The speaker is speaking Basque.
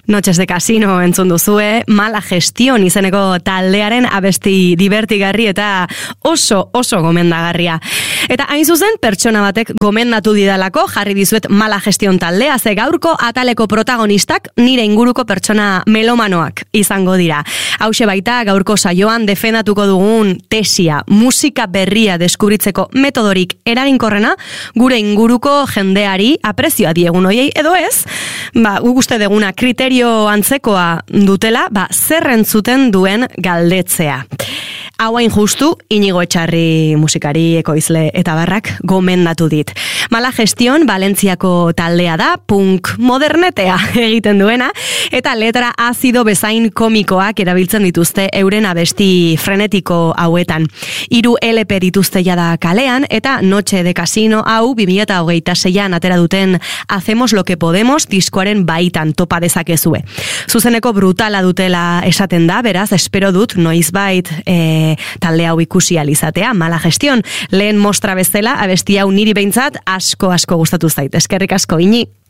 Noches de Casino entzun duzue, Mala Gestión izeneko taldearen abesti divertigarri eta oso gomendagarria. Eta hain zuzen, pertsona batek gomendatu didalako, jarri dizuet Mala Gestión taldea, ze gaurko ataleko protagonistak nire inguruko pertsona melomanoak izango dira. Hauxe baita, gaurko saioan defendatuko dugun tesia, musika berria deskubritzeko metodorik eraginkorrena, gure inguruko jendeari aprezioa diegun hoiei, edo ez, guk uste deguna kriterio antzekoa dutela, zer entzuten duen galdetzea. Hauain justu, Inigo Etxarri musikari, ekoizle eta barrak gomendatu dit. Mala Gestión, Valentziako taldea da, punk modernetea egiten duena, eta letra azido bezain komikoak erabiltzen dituzte euren abesti frenetiko hauetan. 3 LP dituzte jada kalean, eta Noche de Casino hau 2026an atera duten Hacemos lo que podemos diskoaren baitan topa dezakezue. Zuzeneko brutala dutela esaten da, beraz, espero dut noizbait talde hau ikusi alizatea. Mala Gestión, lehen mostra bezala, abesti hau niri behintzat asko gustatu zait. Eskerrik asko, Ini.